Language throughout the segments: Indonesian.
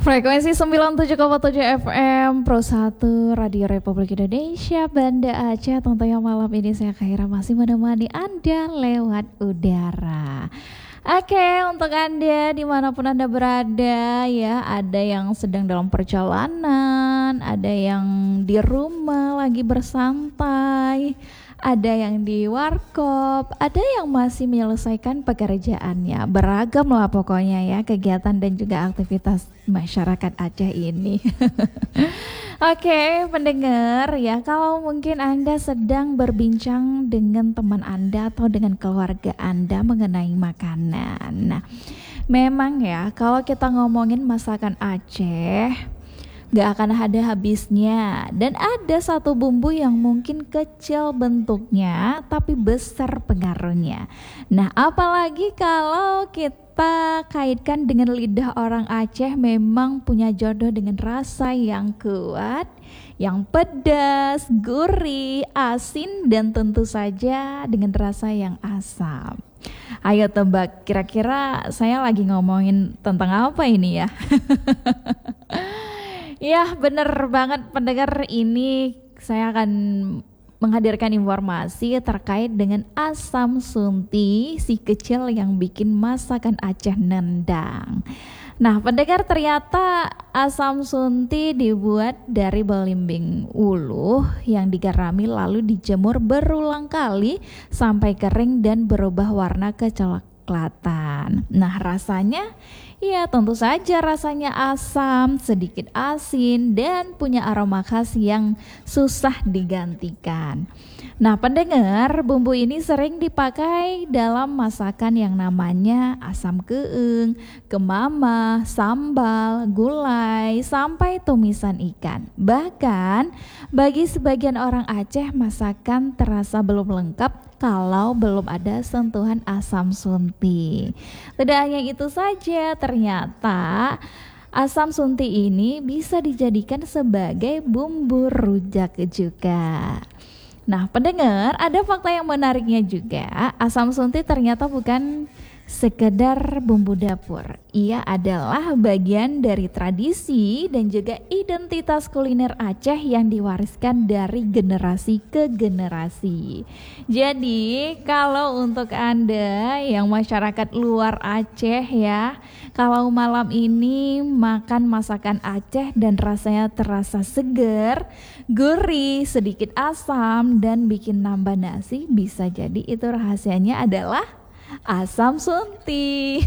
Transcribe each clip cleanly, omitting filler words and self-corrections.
Frekuensi 97,7 FM Pro 1 Radio Republik Indonesia Banda Aceh. Tentunya malam ini saya Khaira masih menemani Anda lewat udara. Oke, untuk Anda dimanapun Anda berada ya, ada yang sedang dalam perjalanan, ada yang di rumah lagi bersantai, ada yang di warkop, ada yang masih menyelesaikan pekerjaannya. Beragam lah pokoknya ya kegiatan dan juga aktivitas masyarakat Aceh ini. Oke, pendengar ya, kalau mungkin Anda sedang berbincang dengan teman Anda atau dengan keluarga Anda mengenai makanan. Nah, memang ya kalau kita ngomongin masakan Aceh gak akan ada habisnya. Dan ada satu bumbu yang mungkin kecil bentuknya tapi besar pengaruhnya. Nah, apalagi kalau kita kaitkan dengan lidah orang Aceh, memang punya jodoh dengan rasa yang kuat, yang pedas, gurih, asin, dan tentu saja dengan rasa yang asam. Ayo tebak, kira-kira saya lagi ngomongin tentang apa ini ya? Ya, bener banget pendengar, ini saya akan menghadirkan informasi terkait dengan asam sunti, si kecil yang bikin masakan Aceh nendang. Nah, pendengar, ternyata asam sunti dibuat dari belimbing uluh yang digarami lalu dijemur berulang kali sampai kering dan berubah warna kecoklatan. Nah, rasanya ya tentu saja rasanya asam, sedikit asin, dan punya aroma khas yang susah digantikan. Nah, pendengar, bumbu ini sering dipakai dalam masakan yang namanya asam keeng, kemamah, sambal, gulai, sampai tumisan ikan. Bahkan bagi sebagian orang Aceh, masakan terasa belum lengkap kalau belum ada sentuhan asam sunti. Tidak hanya itu saja, ternyata asam sunti ini bisa dijadikan sebagai bumbu rujak juga. Nah, pendengar, ada fakta yang menariknya juga. Asam sunti ternyata bukan sekedar bumbu dapur. Ia adalah bagian dari tradisi dan juga identitas kuliner Aceh yang diwariskan dari generasi ke generasi. Jadi, kalau untuk Anda yang masyarakat luar Aceh ya, kalau malam ini makan masakan Aceh dan rasanya terasa segar, gurih, sedikit asam, dan bikin nambah nasi, bisa jadi itu rahasianya adalah asam sunti.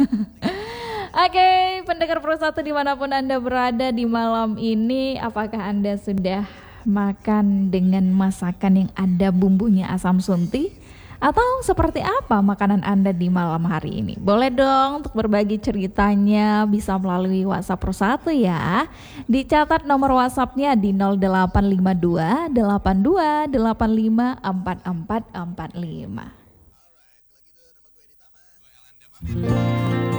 Oke, pendengar Pro 1 dimanapun Anda berada di malam ini, apakah Anda sudah makan dengan masakan yang ada bumbunya asam sunti? Atau seperti apa makanan Anda di malam hari ini? Boleh dong untuk berbagi ceritanya, bisa melalui WhatsApp Pro 1 ya. Dicatat nomor WhatsAppnya di 0852 82 85 4445.